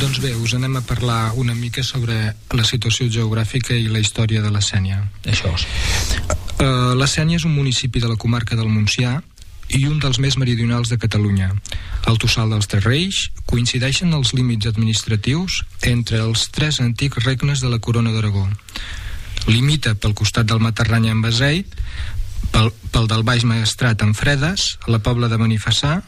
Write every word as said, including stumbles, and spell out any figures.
Doncs bé, us anem a parlar una mica sobre la situació geogràfica i la història de la Sénia. Això és. Uh, la Sénia és un municipi de la comarca del Montsià i un dels més meridionals de Catalunya. El Tossal dels Tres Reis coincideixen els límits administratius entre els tres antics regnes de la Corona d'Aragó. Limita pel costat del Matarranya amb Beseit, pel, pel del Baix Maestrat amb Fredes, la Pobla de Benifassà